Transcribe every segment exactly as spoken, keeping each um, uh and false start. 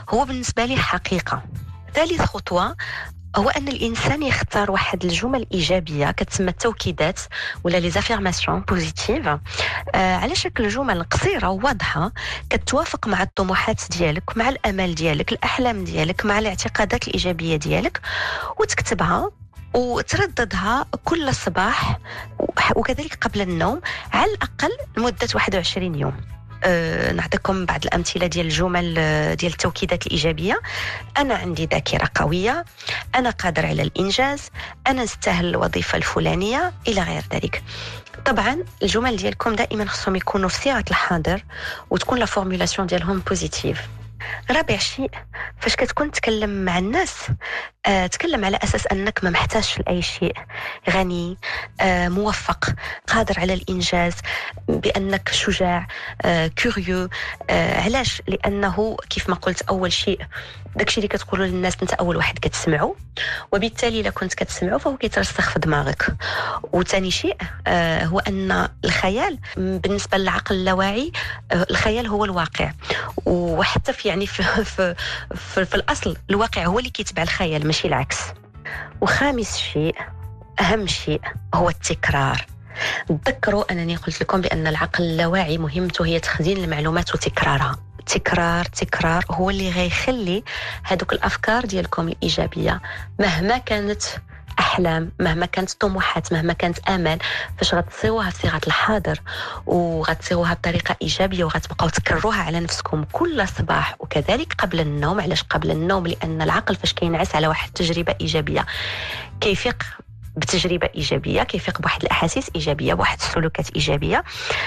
هو بالنسبة لي حقيقة. ثالث خطوة هو أن الإنسان يختار واحد الجمل إيجابية كتسمى التوكيدات ولا لي زافيرماسيون بوزيتيف آه على شكل جمل قصيرة وواضحة كتوافق مع الطموحات ديالك، مع الأمل ديالك، الأحلام ديالك، مع الاعتقادات الإيجابية ديالك، وتكتبها وترددها كل صباح وكذلك قبل النوم على الأقل لمدة واحد وعشرين يوم. أه نعطيكم بعض الأمثلة ديال الجمل ديال التوكيدات الإيجابية: أنا عندي ذاكرة قوية، أنا قادر على الإنجاز، أنا نستاهل الوظيفة الفلانية، إلى غير ذلك. طبعا الجمل ديالكم دائما خصهم يكونوا في صيغة الحاضر وتكون لا فورمولاسيون ديالهم بوزيتيف. رابع شيء، فاش كتكون تتكلم مع الناس أه تكلم على أساس أنك ما محتاجش لأي شيء، غني، أه موفق، قادر على الإنجاز، بأنك شجاع، أه كوريو. أه علاش؟ لأنه كيف ما قلت أول شيء داكشي اللي كتقولوا للناس انت اول واحد كتسمعه، وبالتالي الا كنت كتسمعه فهو كيترسخ في دماغك. وثاني شيء آه هو ان الخيال بالنسبه للعقل اللاواعي، آه الخيال هو الواقع، وحتى في يعني في في, في, في الاصل الواقع هو اللي كيتبع الخيال ماشي العكس. وخامس شيء اهم شيء هو التكرار. تذكروا انني قلت لكم بان العقل اللاواعي مهمته هي تخزين المعلومات وتكرارها. تكرار تكرار هو اللي غيخلي هذوك الافكار ديالكم الايجابيه مهما كانت احلام، مهما كانت طموحات، مهما كانت امال، فاش غتصيغوها في صيغه الحاضر وغتصيغوها بطريقه ايجابيه وغتبقاو تكروها على نفسكم كل صباح وكذلك قبل النوم. علاش قبل النوم؟ لان العقل فاش كينعس على واحد التجربه ايجابيه كيفيق بتجربه ايجابيه، كيفيق بواحد الاحاسيس ايجابيه، بواحد السلوكات ايجابيه.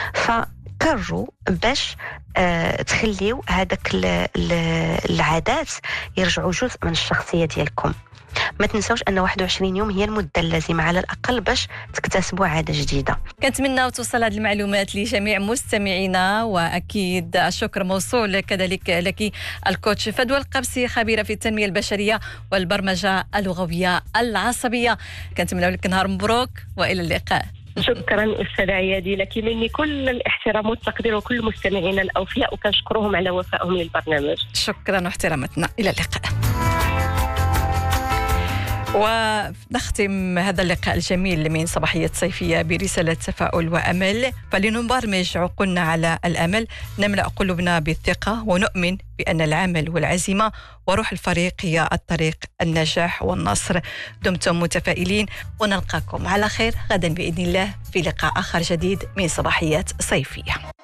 فكروا باش آه تخليو هذاك العادات يرجعوا جزء من الشخصيه ديالكم. ما تنسوش ان واحد وعشرين يوم هي المده اللازمه على الاقل باش تكتسبوا عاده جديده. كنتمنى توصل هذه المعلومات لجميع مستمعينا، واكيد الشكر موصول كذلك لك الكوتش فدوى القبسي، خبيره في التنميه البشريه والبرمجه اللغويه العصبيه. كنتمنى لك نهار مبروك والى اللقاء. شكرا أستاذة عيادي، لك مني كل الاحترام والتقدير وكل مستمعينا الأوفياء، وكنشكرهم على وفائهم للبرنامج. شكرا واحترامتنا، إلى اللقاء. ونختم هذا اللقاء الجميل من صباحية صيفية برسالة تفاؤل وأمل. فلنبرمج عقولنا على الأمل، نملأ قلوبنا بالثقة، ونؤمن بأن العمل والعزيمة وروح الفريق هي الطريق النجاح والنصر. دمتم متفائلين، ونلقاكم على خير غدا بإذن الله في لقاء آخر جديد من صباحيات صيفية.